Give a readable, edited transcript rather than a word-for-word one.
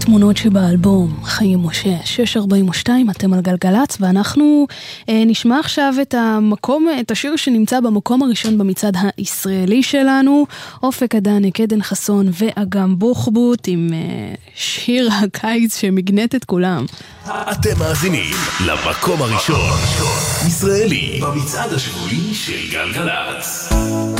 התמונות שבאלבום חיים משה 642, אתם על גלגלץ, ואנחנו נשמע עכשיו את השיר שנמצא במקום הראשון במצעד הישראלי שלנו, אופק אדני, קדן חסון ואגם בוחבוט עם שיר הקיץ שמגנט את כולם. אתם מאזינים למקום הראשון ישראלי במצעד השבועי של גלגלץ.